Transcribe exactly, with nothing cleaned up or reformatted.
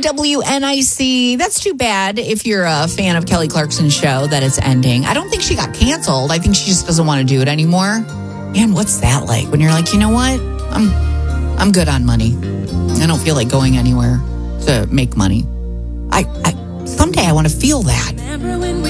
W N I C. That's too bad if you're a fan of Kelly Clarkson's show that it's ending. I don't think she got canceled. I think she just doesn't want to do it anymore. Man, what's that like? When you're like, you know what? I'm I'm good on money. I don't feel like going anywhere to make money. I, I someday I want to feel that.